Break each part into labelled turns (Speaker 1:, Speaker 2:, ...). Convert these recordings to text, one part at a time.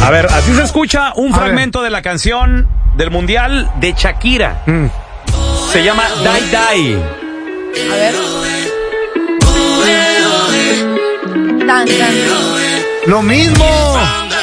Speaker 1: A ver, así se escucha un fragmento de la canción del Mundial de Shakira. Se llama Die Die.
Speaker 2: A ver. Tan, tan.
Speaker 3: Lo mismo.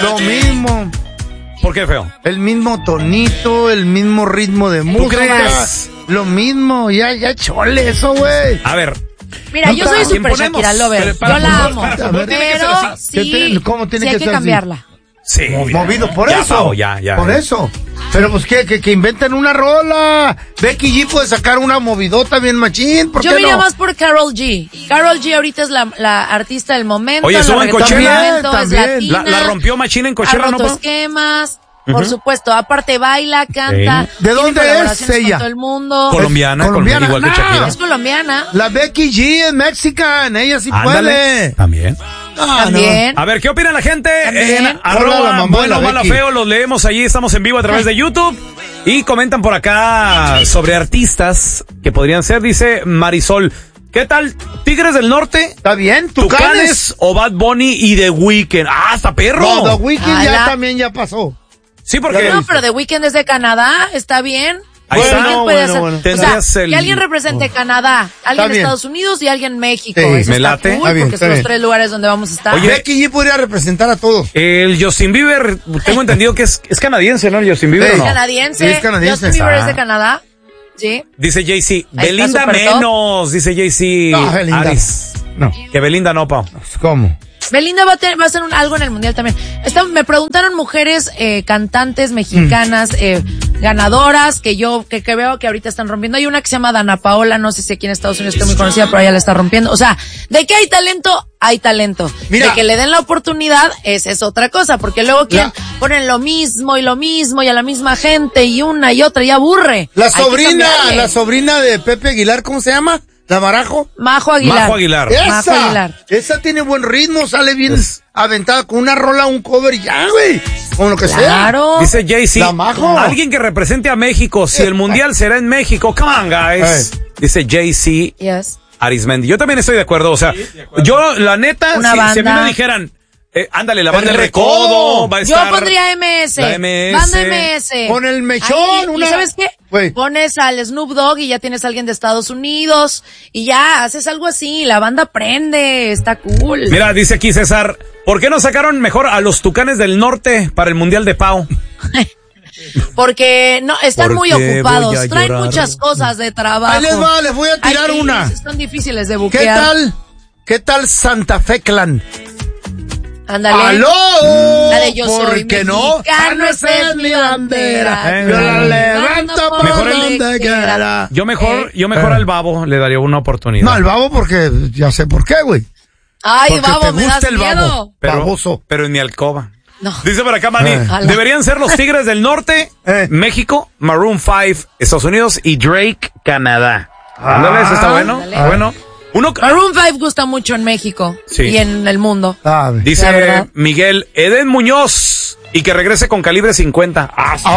Speaker 1: ¿Por qué, feo?
Speaker 3: El mismo tonito, el mismo ritmo de música.
Speaker 1: crees?
Speaker 3: Lo mismo, ya chole eso, güey.
Speaker 1: A ver.
Speaker 2: Mira, yo soy super Shakira lover. Yo la amo. Pero sí,
Speaker 3: ¿Cómo tiene
Speaker 2: sí
Speaker 3: que
Speaker 2: hay que
Speaker 3: ser
Speaker 2: cambiarla.
Speaker 3: así?
Speaker 1: Sí.
Speaker 3: Movido, por
Speaker 1: Ya,
Speaker 3: eso.
Speaker 1: Pau, ya.
Speaker 3: Por eso. Pero pues que inventen una rola. Becky G puede sacar una movidota bien machín. ¿Por
Speaker 2: Yo
Speaker 3: qué
Speaker 2: me iría
Speaker 3: no?
Speaker 2: más por Karol G. Karol G ahorita es la artista del momento.
Speaker 1: Oye, estuvo
Speaker 2: la
Speaker 1: en
Speaker 2: reggaetón
Speaker 1: Coachella.
Speaker 2: del momento, es
Speaker 3: También.
Speaker 2: latina.
Speaker 1: La rompió machín en
Speaker 2: Ha
Speaker 1: Coachella, ¿no,
Speaker 2: roto
Speaker 1: Pau?
Speaker 2: esquemas. Por supuesto, aparte baila, canta.
Speaker 3: ¿De
Speaker 2: tiene
Speaker 3: dónde es
Speaker 2: colaboraciones
Speaker 3: ella?
Speaker 2: Con todo el mundo.
Speaker 1: Colombiana, igual que Shakira.
Speaker 2: Es colombiana.
Speaker 3: La Becky G es mexicana, ella sí
Speaker 1: Ándale.
Speaker 3: puede.
Speaker 1: También.
Speaker 2: También.
Speaker 1: A ver, ¿qué opina la gente?
Speaker 2: También.
Speaker 1: En
Speaker 3: Hola, la mamá de
Speaker 1: bueno,
Speaker 3: la
Speaker 1: mala,
Speaker 3: Becky.
Speaker 1: feo, los leemos allí, estamos en vivo a través de YouTube. Y comentan por acá sobre artistas que podrían ser, dice Marisol. ¿Qué tal? ¿Tigres del Norte?
Speaker 3: ¿Está bien?
Speaker 1: ¿Tucanes o Bad Bunny y The Weeknd? ¡Ah, hasta perro!
Speaker 3: No, The Weeknd
Speaker 2: Ala.
Speaker 3: también ya pasó.
Speaker 1: Sí, porque...
Speaker 2: No, pero The Weeknd es de Canadá, está bien.
Speaker 1: Ahí está.
Speaker 2: Alguien puede hacer-
Speaker 3: bueno.
Speaker 2: O sea,
Speaker 1: Tendrías el-
Speaker 2: que alguien represente Canadá, alguien de
Speaker 3: bien.
Speaker 2: Estados Unidos y alguien México.
Speaker 3: Sí,
Speaker 2: Eso
Speaker 1: me
Speaker 2: está
Speaker 1: late.
Speaker 2: cool,
Speaker 3: Está bien,
Speaker 2: porque
Speaker 3: está
Speaker 2: son los
Speaker 3: bien.
Speaker 2: 3 lugares donde vamos a estar.
Speaker 1: Oye,
Speaker 3: Becky G podría representar a todos.
Speaker 1: el Justin Bieber, tengo entendido que es canadiense, ¿no? El Justin Bieber,
Speaker 3: Sí.
Speaker 1: ¿o no?
Speaker 2: Canadiense.
Speaker 3: Sí, es canadiense.
Speaker 2: Justin Bieber es
Speaker 1: Ah.
Speaker 2: de Canadá. Sí.
Speaker 1: Dice Jay-Z.
Speaker 2: Ahí está,
Speaker 1: Belinda
Speaker 2: súper top.
Speaker 1: menos, dice Jay-Z.
Speaker 3: No, Belinda.
Speaker 1: Aris.
Speaker 3: No.
Speaker 1: Que Belinda no, Pau.
Speaker 3: ¿Cómo?
Speaker 2: Belinda va a hacer algo en el Mundial también. Me preguntaron mujeres cantantes mexicanas ganadoras que veo que ahorita están rompiendo. Hay una que se llama Dana Paola, no sé si aquí en Estados Unidos está muy conocida, pero ella la está rompiendo. O sea, de que hay talento, hay talento.
Speaker 3: Mira.
Speaker 2: De que le den la oportunidad, esa es otra cosa, porque luego ponen lo mismo y a la misma gente y una y otra y aburre.
Speaker 3: La
Speaker 2: Hay que cambiarle.
Speaker 3: sobrina de Pepe Aguilar, ¿cómo se llama? ¿La Barajo?
Speaker 2: Majo Aguilar.
Speaker 1: Majo Aguilar.
Speaker 2: Majo Aguilar.
Speaker 3: Esa tiene buen ritmo, sale bien aventada con una rola, un cover y ya, güey. Con lo que sea.
Speaker 2: Claro.
Speaker 1: Dice Jay-Z.
Speaker 3: La Majo.
Speaker 1: Alguien que represente a México. Si el mundial será en México. Come on, guys. Dice Jay-Z.
Speaker 2: Yes.
Speaker 1: Arismendi. Yo también estoy de acuerdo. O sea, yo, la neta,
Speaker 2: Una
Speaker 1: si a mí
Speaker 2: banda.
Speaker 1: me dijeran, ándale, la banda
Speaker 3: El
Speaker 1: de Recodo. Va a
Speaker 2: Yo
Speaker 1: estar.
Speaker 2: pondría MS.
Speaker 1: La MS.
Speaker 2: Banda MS.
Speaker 3: Con el mechón,
Speaker 2: Ahí,
Speaker 3: una-
Speaker 2: ¿y sabes qué?
Speaker 3: Güey.
Speaker 2: Pones al Snoop Dogg y ya tienes a alguien de Estados Unidos y ya haces algo así, la banda prende, está cool.
Speaker 1: Mira, dice aquí César, ¿por qué no sacaron mejor a los Tucanes del Norte para el Mundial de Pau?
Speaker 2: Porque no, están muy
Speaker 1: Porque
Speaker 2: ocupados,
Speaker 1: voy a
Speaker 2: traen
Speaker 1: llorar.
Speaker 2: muchas cosas de trabajo.
Speaker 3: Ahí les va, les voy a tirar una.
Speaker 2: Son difíciles de
Speaker 3: ¿Qué
Speaker 2: buquear.
Speaker 3: tal? ¿Qué tal Santa Fe Clan?
Speaker 2: Ándale.
Speaker 3: ¡Aló!
Speaker 2: La de Yo soy
Speaker 3: ¿Por qué no?
Speaker 2: mexicano, esa es mi bandera.
Speaker 3: Yo la levanto por
Speaker 1: Mejor el-
Speaker 3: donde quiera.
Speaker 1: Yo mejor al Babo le daría una oportunidad.
Speaker 3: No, al babo porque ya sé por qué, güey.
Speaker 2: Ay,
Speaker 3: Porque
Speaker 2: babo,
Speaker 3: te
Speaker 2: me das
Speaker 3: gusta el babo.
Speaker 2: miedo.
Speaker 3: Baboso.
Speaker 1: Pero en mi alcoba.
Speaker 2: No.
Speaker 1: Dice por acá, Manny,
Speaker 2: Ala.
Speaker 1: deberían ser los Tigres del Norte, México, Maroon 5, Estados Unidos y Drake, Canadá. Ándale, eso está bueno.
Speaker 2: ándale.
Speaker 1: Está bueno. Uno,
Speaker 2: Maroon 5 gusta mucho en México
Speaker 1: Sí.
Speaker 2: y en el mundo.
Speaker 3: Ah,
Speaker 2: La
Speaker 1: dice
Speaker 2: verdad.
Speaker 1: Miguel, Eden Muñoz y que regrese con calibre 50. ¡Ah, su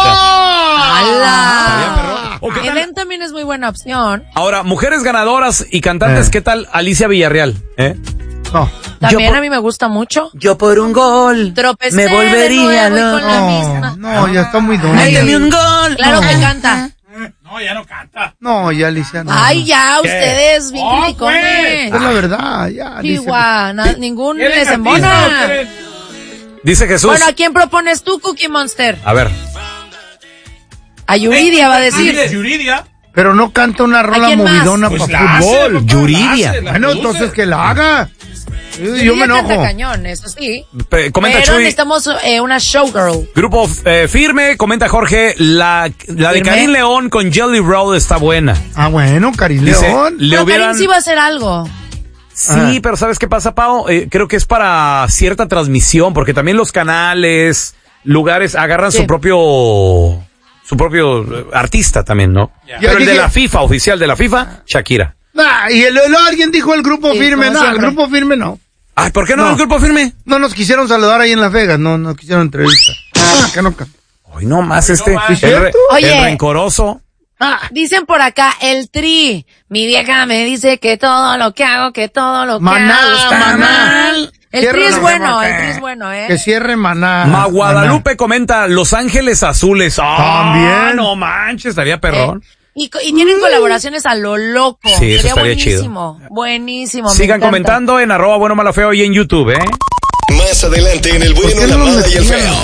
Speaker 2: ¡Hala!
Speaker 1: ¿O qué tal?
Speaker 2: Eden también es muy buena opción.
Speaker 1: Ahora, mujeres ganadoras y cantantes, ¿qué tal Alicia Villarreal?
Speaker 3: no.
Speaker 2: También a mí me gusta mucho.
Speaker 1: Yo por un gol
Speaker 2: Tropecé
Speaker 1: me
Speaker 2: de
Speaker 1: volvería
Speaker 2: nuevo y con la misma.
Speaker 3: No, ya está muy duro.
Speaker 1: Méteme un gol.
Speaker 2: Claro que canta.
Speaker 3: No, ya Alicia, no.
Speaker 2: Ay, ya, ustedes, bien
Speaker 3: Es
Speaker 2: criticones.
Speaker 3: la verdad, ya. Alicia.
Speaker 2: Chihuahua, ningún les embona.
Speaker 1: Dice Jesús.
Speaker 2: Bueno, ¿a quién propones tú, Cookie Monster?
Speaker 1: A ver.
Speaker 2: A Yuridia va a decir.
Speaker 4: Yuridia.
Speaker 3: Pero no canta una rola
Speaker 2: quién más?
Speaker 3: movidona
Speaker 4: Pues
Speaker 3: para
Speaker 4: la hace,
Speaker 3: fútbol.
Speaker 4: papá,
Speaker 1: Yuridia.
Speaker 4: la hace, la
Speaker 3: Bueno,
Speaker 4: produce.
Speaker 3: entonces que la haga. Yo
Speaker 2: Yuridia
Speaker 3: me enojo.
Speaker 2: canta cañón, eso sí.
Speaker 1: Comenta
Speaker 2: Pero
Speaker 1: Chuy.
Speaker 2: necesitamos una showgirl.
Speaker 1: Grupo Firme, comenta Jorge, la de
Speaker 2: ¿Firme?
Speaker 1: Karim León con Jelly Roll está buena.
Speaker 3: Ah, bueno, Karim
Speaker 1: Dice,
Speaker 3: León.
Speaker 1: le
Speaker 2: Pero
Speaker 1: hubieran...
Speaker 2: Karim sí va a hacer algo.
Speaker 1: Sí, pero ¿sabes qué pasa, Pau? Creo que es para cierta transmisión, porque también los canales, lugares agarran
Speaker 2: Sí.
Speaker 1: su propio artista también, ¿no? Pero el de la FIFA, oficial de la FIFA, Shakira.
Speaker 3: Ah, y alguien dijo el grupo
Speaker 2: Sí,
Speaker 3: firme.
Speaker 2: como
Speaker 3: No, el
Speaker 2: siempre.
Speaker 3: grupo firme no.
Speaker 1: Ay, ¿por qué no,
Speaker 3: No.
Speaker 1: el Grupo Firme?
Speaker 3: No nos quisieron saludar ahí en Las Vegas. No nos quisieron entrevistar. Que no canta.
Speaker 1: Hoy no más
Speaker 4: Hoy
Speaker 1: este,
Speaker 4: no más.
Speaker 2: Oye.
Speaker 1: el rencoroso.
Speaker 2: Dicen por acá, el Tri. Mi vieja me dice que todo lo que hago, que todo lo que
Speaker 3: Maná,
Speaker 2: hago está
Speaker 3: maná.
Speaker 2: mal. El Tri es bueno, ¿eh?
Speaker 3: Que cierre Maná.
Speaker 1: Guadalupe comenta Los Ángeles Azules.
Speaker 3: También.
Speaker 1: No manches, estaría perrón.
Speaker 2: Y tienen colaboraciones a lo loco.
Speaker 1: Sí, eso
Speaker 2: sería
Speaker 1: estaría
Speaker 2: buenísimo.
Speaker 1: chido.
Speaker 2: Buenísimo.
Speaker 1: Sigan comentando en @buenomalafeo y en YouTube,
Speaker 4: Más adelante en El Bueno, la Mala y el Feo.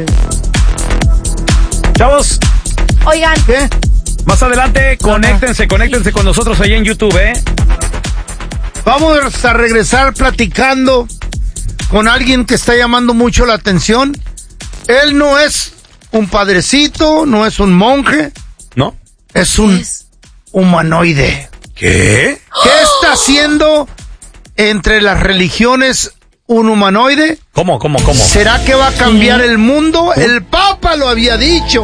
Speaker 1: Chavos.
Speaker 2: Oigan.
Speaker 3: ¿Qué?
Speaker 1: Más adelante, conéctense con nosotros ahí en YouTube,
Speaker 3: Vamos a regresar platicando con alguien que está llamando mucho la atención. Él no es un padrecito, no es un monje,
Speaker 1: ¿No?
Speaker 3: es un humanoide.
Speaker 1: ¿Qué?
Speaker 3: ¿Qué está haciendo entre las religiones un humanoide?
Speaker 1: ¿Cómo?
Speaker 3: ¿Será que va a cambiar el mundo? El Papa lo había dicho.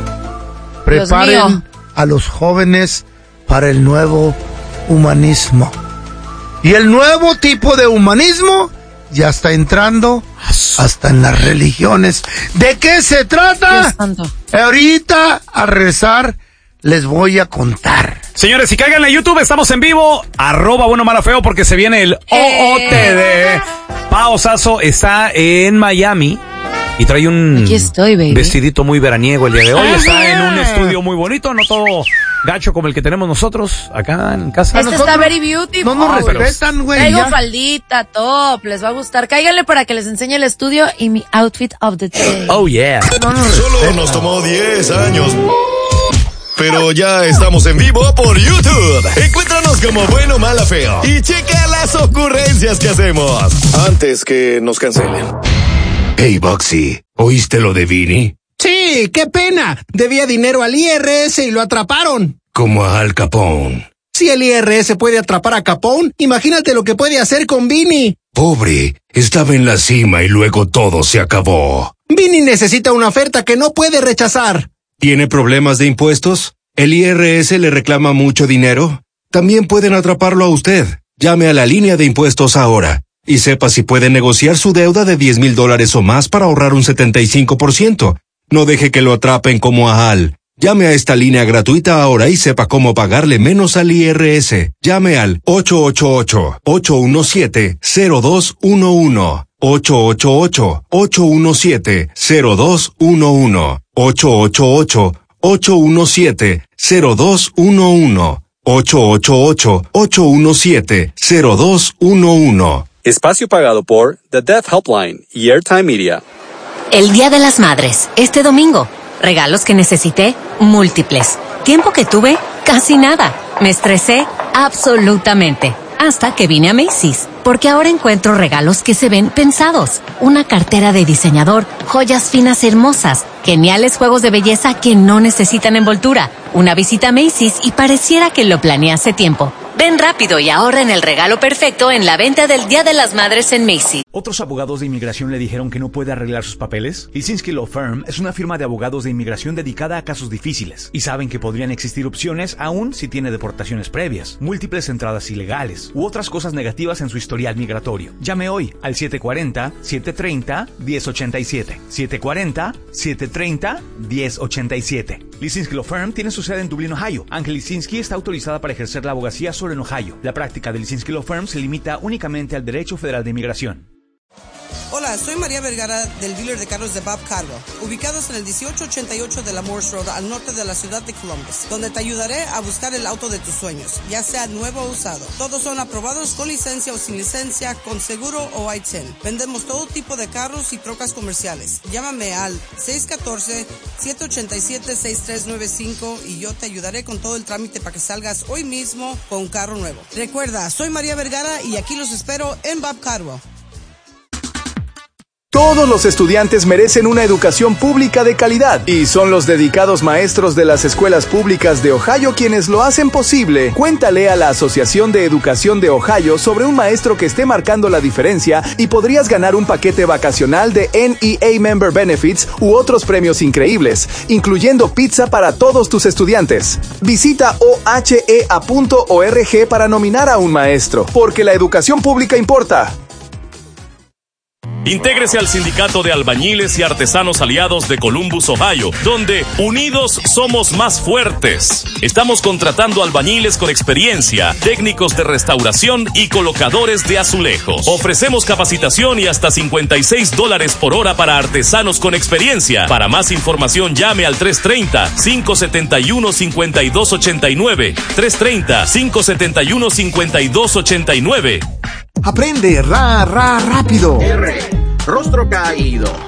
Speaker 3: Preparen a los jóvenes para el nuevo humanismo. Y el nuevo tipo de humanismo ya está entrando hasta en las religiones. ¿De qué se trata? Ahorita a rezar les voy a contar.
Speaker 1: Señores, si caigan en YouTube, estamos en vivo. @buenomalafeo porque se viene el OOTD. Pao Sasso está en Miami y trae un
Speaker 2: Aquí estoy, baby.
Speaker 1: vestidito muy veraniego el día de hoy. Está en un estudio muy bonito, no todo gacho como el que tenemos nosotros acá en casa.
Speaker 2: Este está very beautiful.
Speaker 3: No nos respetan, güey.
Speaker 2: Traigo faldita, top, les va a gustar. Cáiganle para que les enseñe el estudio y mi outfit of the day.
Speaker 1: Oh, yeah.
Speaker 4: Solo nos tomó 10 años. Pero ya estamos en vivo por YouTube. Encuéntranos como Bueno, Mala, Feo. Y checa las ocurrencias que hacemos antes que nos cancelen.
Speaker 5: Hey, Boxy, ¿oíste lo de Vinny?
Speaker 6: Sí, qué pena. Debía dinero al IRS y lo atraparon.
Speaker 5: Como a Al Capone.
Speaker 6: Si el IRS puede atrapar a Capone, imagínate lo que puede hacer con Vinny.
Speaker 5: Pobre, estaba en la cima y luego todo se acabó.
Speaker 6: Vinny necesita una oferta que no puede rechazar.
Speaker 5: ¿Tiene problemas de impuestos? ¿El IRS le reclama mucho dinero? También pueden atraparlo a usted. Llame a la línea de impuestos ahora y sepa si puede negociar su deuda de $10,000 o más para ahorrar un 75%. No deje que lo atrapen como a Al. Llame a esta línea gratuita ahora y sepa cómo pagarle menos al IRS. Llame al 888-817-0211. 888-817-0211. 888-817-0211. 888-817-0211.
Speaker 7: Espacio pagado por The Deaf Helpline y Airtime Media.
Speaker 8: El Día de las Madres, este domingo. Regalos que necesité, múltiples. Tiempo que tuve, casi nada. Me estresé, absolutamente. Hasta que vine a Macy's, porque ahora encuentro regalos que se ven pensados. Una cartera de diseñador, joyas finas hermosas, geniales juegos de belleza que no necesitan envoltura. Una visita a Macy's y pareciera que lo planeé hace tiempo. Ven rápido y ahorra en el regalo perfecto en la venta del Día de las Madres en Macy's.
Speaker 9: ¿Otros abogados de inmigración le dijeron que no puede arreglar sus papeles? Lisinski Law Firm es una firma de abogados de inmigración dedicada a casos difíciles y saben que podrían existir opciones aún si tiene deportaciones previas, múltiples entradas ilegales u otras cosas negativas en su historial migratorio. Llame hoy al 740-730-1087. 740-730-1087. Lisinski Law Firm tiene su sede en Dublín, Ohio. Ángel Lisinski está autorizada para ejercer la abogacía solo en Ohio. La práctica de Lisinski Law Firm se limita únicamente al derecho federal de inmigración.
Speaker 10: Hola, soy María Vergara del dealer de carros de Bob Cardwell, ubicados en el 1888 de la Morse Road al norte de la ciudad de Columbus, donde te ayudaré a buscar el auto de tus sueños, ya sea nuevo o usado. Todos son aprobados con licencia o sin licencia, con seguro o I-10. Vendemos todo tipo de carros y trocas comerciales. Llámame al 614-787-6395 y yo te ayudaré con todo el trámite para que salgas hoy mismo con un carro nuevo. Recuerda, soy María Vergara y aquí los espero en Bob Cardwell.
Speaker 11: Todos los estudiantes merecen una educación pública de calidad y son los dedicados maestros de las escuelas públicas de Ohio quienes lo hacen posible. Cuéntale a la Asociación de Educación de Ohio sobre un maestro que esté marcando la diferencia y podrías ganar un paquete vacacional de NEA Member Benefits u otros premios increíbles, incluyendo pizza para todos tus estudiantes. Visita ohea.org para nominar a un maestro, porque la educación pública importa.
Speaker 12: Intégrese al Sindicato de Albañiles y Artesanos Aliados de Columbus, Ohio, donde unidos somos más fuertes. Estamos contratando albañiles con experiencia, técnicos de restauración y colocadores de azulejos. Ofrecemos capacitación y hasta $56 por hora para artesanos con experiencia. Para más información llame al 330-571-5289. 330-571-5289.
Speaker 13: Aprende rápido.
Speaker 14: Rostro caído.